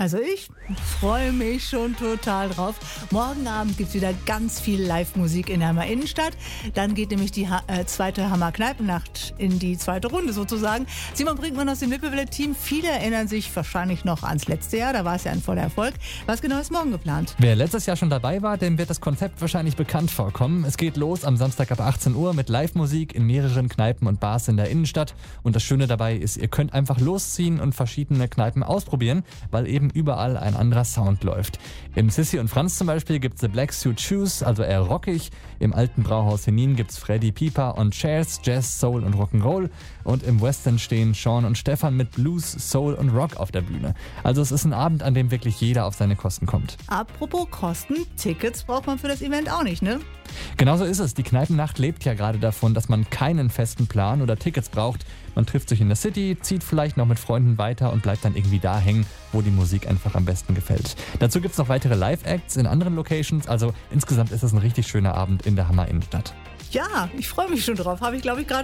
Also ich freue mich schon total drauf. Morgen Abend gibt es wieder ganz viel Live-Musik in der Hammer Innenstadt. Dann geht nämlich die zweite Hammer Kneipennacht in die zweite Runde sozusagen. Simon Brinkmann aus dem Lippewelle-Team. Viele erinnern sich wahrscheinlich noch ans letzte Jahr. Da war es ja ein voller Erfolg. Was genau ist morgen geplant? Wer letztes Jahr schon dabei war, dem wird das Konzept wahrscheinlich bekannt vorkommen. Es geht los am Samstag ab 18 Uhr mit Live-Musik in mehreren Kneipen und Bars in der Innenstadt. Und das Schöne dabei ist, ihr könnt einfach losziehen und verschiedene Kneipen ausprobieren, weil eben überall ein anderer Sound läuft. Im Sissi und Franz zum Beispiel gibt's The Black Suit Shoes, also eher rockig. Im alten Brauhaus Henin gibt's Freddy Pieper on Chairs, Jazz, Soul und Rock'n'Roll. Und im Western stehen Sean und Stefan mit Blues, Soul und Rock auf der Bühne. Also es ist ein Abend, an dem wirklich jeder auf seine Kosten kommt. Apropos Kosten, Tickets braucht man für das Event auch nicht, ne? Genauso ist es. Die Kneipennacht lebt ja gerade davon, dass man keinen festen Plan oder Tickets braucht. Man trifft sich in der City, zieht vielleicht noch mit Freunden weiter und bleibt dann irgendwie da hängen, wo die Musik einfach am besten gefällt. Dazu gibt es noch weitere Live-Acts in anderen Locations. Also insgesamt ist es ein richtig schöner Abend in der Hammer Innenstadt. Ja, ich freue mich schon drauf. Habe ich, glaube ich, gerade